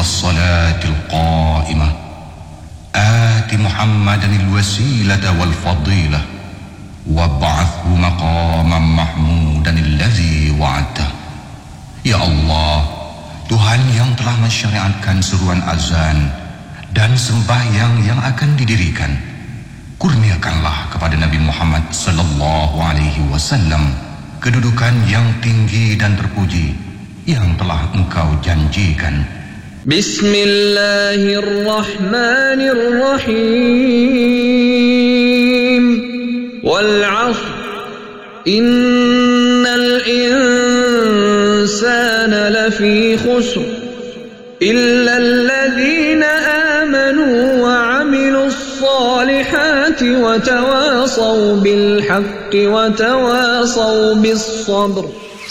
الصلاة القائمة آت محمدا الوسيلة والفضيلة وابعثه مقاما محمودا الذي وعدته. Ya Allah, Tuhan yang telah mensyariatkan seruan azan dan sembahyang yang akan didirikan, kurniakanlah kepada Nabi Muhammad sallallahu alaihi wasallam kedudukan yang tinggi dan terpuji yang telah Engkau janjikan. Bismillahirrahmanirrahim. Wal 'ashr innal insana lafi khusr illa alladhina amanu wa 'amilus salihati wa tawasaw bil haqqi wa tawasaw bis sabr.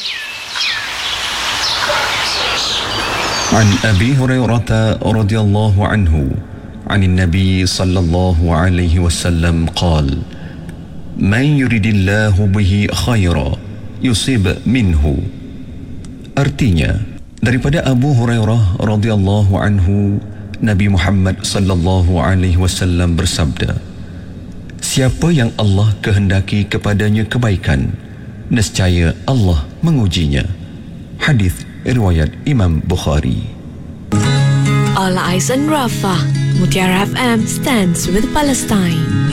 عن أبي هريرة رضي الله عنه عن النبي صلى الله عليه وسلم قال: من يريد الله به خيرا يصيب منه. Artinya, daripada Abu Hurairah radhiyallahu anhu, Nabi Muhammad sallallahu alaihi wasallam bersabda, siapa yang Allah kehendaki kepadanya kebaikan, nescaya Allah mengujinya. Hadis riwayat Imam Bukhari. All Eyes on Rafah. Mutiara FM stands with Palestine.